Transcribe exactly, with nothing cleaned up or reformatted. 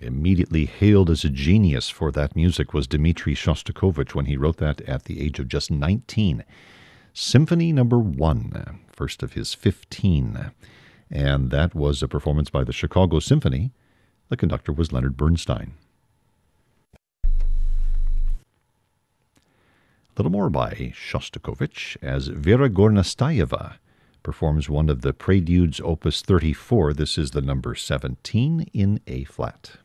immediately hailed as a genius for that music was Dmitri Shostakovich when he wrote that at the age of just nineteen. Symphony Number One, first of his fifteen. And that was a performance by the Chicago Symphony. The conductor was Leonard Bernstein. A little more by Shostakovich as Vera Gornastayeva performs one of the Preludes, Opus thirty-four. This is the number seventeen in A-flat.